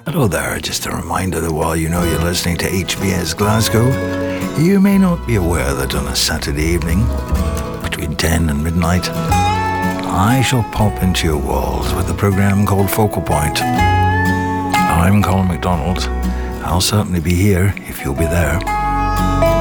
Hello there, just a reminder that while you know you're listening to HBS Glasgow, you may not be aware that on a Saturday evening, between 10 and midnight, I shall pop into your walls with a programme called Focal Point. I'm Colin MacDonald. I'll certainly be here if you'll be there.